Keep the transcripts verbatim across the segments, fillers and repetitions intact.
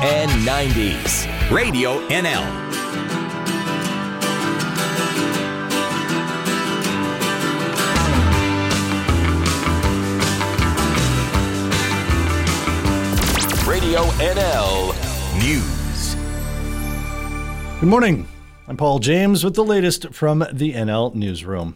and nineties. Radio N L. Radio N L News. Good morning. I'm Paul James with the latest from the N L Newsroom.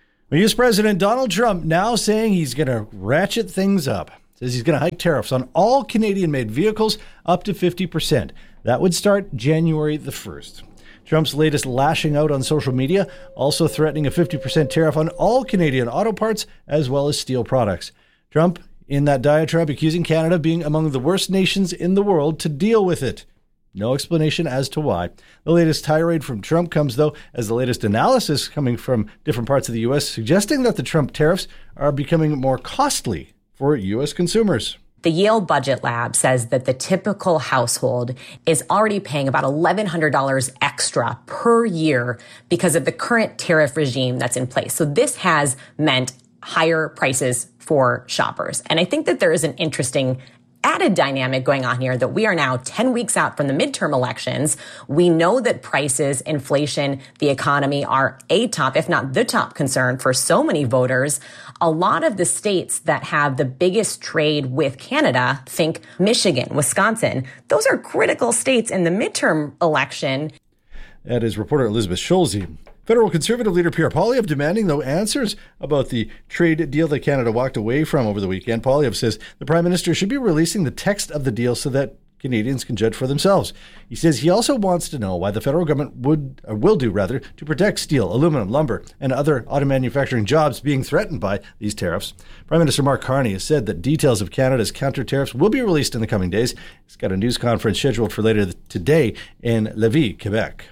U S President Donald Trump now saying he's going to ratchet things up. Says he's going to hike tariffs on all Canadian-made vehicles up to fifty percent. That would start January the first. Trump's latest lashing out on social media, also threatening a fifty percent tariff on all Canadian auto parts as well as steel products. Trump, in that diatribe, accusing Canada of being among the worst nations in the world to deal with it. No explanation as to why. The latest tirade from Trump comes, though, as the latest analysis coming from different parts of the U S suggesting that the Trump tariffs are becoming more costly for U S consumers. The Yale Budget Lab says that the typical household is already paying about eleven hundred dollars extra per year because of the current tariff regime that's in place. So this has meant higher prices for shoppers. And I think that there is an interesting added dynamic going on here that we are now ten weeks out from the midterm elections. We know that prices, inflation, the economy are a top, if not the top concern for so many voters. A lot of the states that have the biggest trade with Canada, think Michigan, Wisconsin, those are critical states in the midterm election. That is reporter Elizabeth Schulze. Federal Conservative leader Pierre Poilievre demanding, though, answers about the trade deal that Canada walked away from over the weekend. Poilievre says the Prime Minister should be releasing the text of the deal so that Canadians can judge for themselves. He says he also wants to know why the federal government would, or will do rather, to protect steel, aluminum, lumber, and other auto manufacturing jobs being threatened by these tariffs. Prime Minister Mark Carney has said that details of Canada's counter tariffs will be released in the coming days. He's got a news conference scheduled for later today in Lévis, Quebec.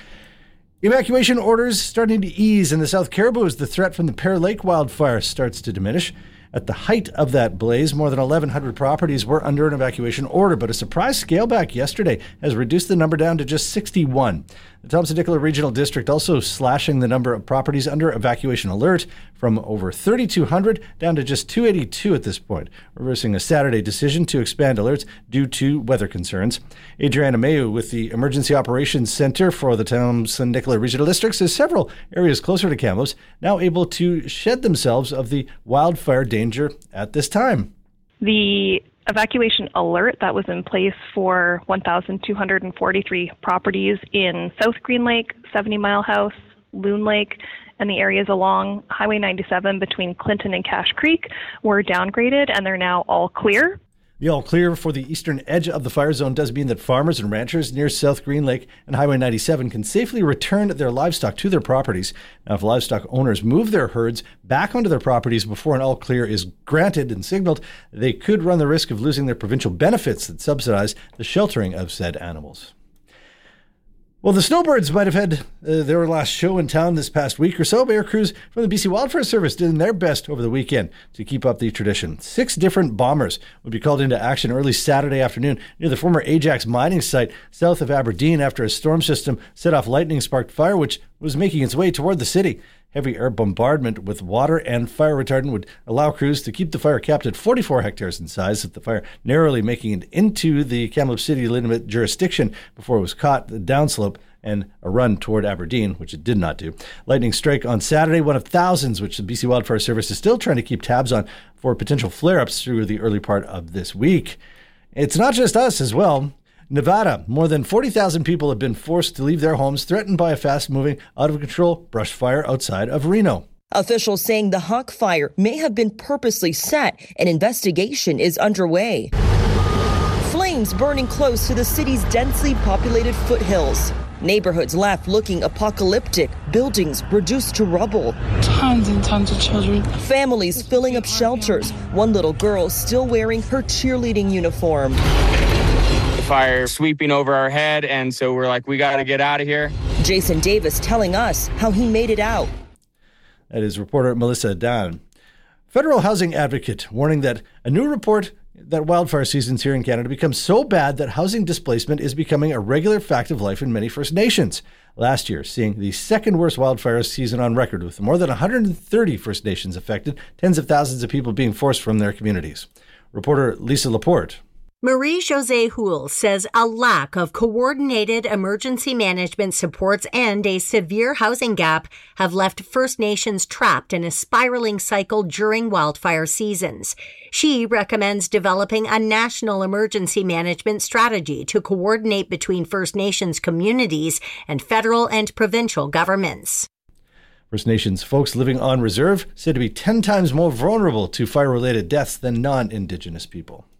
Evacuation orders starting to ease in the South Caribou as the threat from the Pear Lake wildfire starts to diminish. At the height of that blaze, more than eleven hundred properties were under an evacuation order, but a surprise scale back yesterday has reduced the number down to just sixty-one. The Thompson-Nicola Regional District also slashing the number of properties under evacuation alert from over thirty-two hundred down to just two eighty-two at this point, reversing a Saturday decision to expand alerts due to weather concerns. Adriana Mayu with the Emergency Operations Center for the Thompson-Nicola Regional District says several areas closer to Kamloops now able to shed themselves of the wildfire danger at this time. The evacuation alert that was in place for one thousand two hundred forty-three properties in South Green Lake, seventy Mile House, Loon Lake, and the areas along Highway ninety-seven between Clinton and Cache Creek were downgraded, and they're now all clear. The all clear for the eastern edge of the fire zone does mean that farmers and ranchers near South Green Lake and Highway ninety-seven can safely return their livestock to their properties. Now, if livestock owners move their herds back onto their properties before an all clear is granted and signaled, they could run the risk of losing their provincial benefits that subsidize the sheltering of said animals. Well, the Snowbirds might have had uh, their last show in town this past week or so. Air crews from the B C Wildfire Service did their best over the weekend to keep up the tradition. Six different bombers would be called into action early Saturday afternoon near the former Ajax mining site south of Aberdeen after a storm system set off lightning-sparked fire, which was making its way toward the city. Heavy air bombardment with water and fire retardant would allow crews to keep the fire capped at forty-four hectares in size, with the fire narrowly making it into the Kamloops City limit jurisdiction before it was caught the downslope and a run toward Aberdeen, which it did not do. Lightning strike on Saturday, one of thousands which the B C Wildfire Service is still trying to keep tabs on for potential flare-ups through the early part of this week. It's not just us as well. Nevada, more than forty thousand people have been forced to leave their homes, threatened by a fast-moving, out-of-control brush fire outside of Reno. Officials saying the Hawk fire may have been purposely set. An investigation is underway. Flames burning close to the city's densely populated foothills. Neighborhoods left looking apocalyptic, buildings reduced to rubble. Tons and tons of children. Families filling up shelters, one little girl still wearing her cheerleading uniform. Fire sweeping over our head, and so we're like, we got to get out of here. Jason Davis telling us how he made it out. That is reporter Melissa Dan. Federal housing advocate warning that a new report that wildfire seasons here in Canada become so bad that housing displacement is becoming a regular fact of life in many First Nations. Last year, seeing the second worst wildfire season on record, with more than one hundred thirty First Nations affected, tens of thousands of people being forced from their communities. Reporter Lisa Laporte. Marie-Josée Houle says a lack of coordinated emergency management supports and a severe housing gap have left First Nations trapped in a spiraling cycle during wildfire seasons. She recommends developing a national emergency management strategy to coordinate between First Nations communities and federal and provincial governments. First Nations folks living on reserve said to be ten times more vulnerable to fire-related deaths than non-Indigenous people.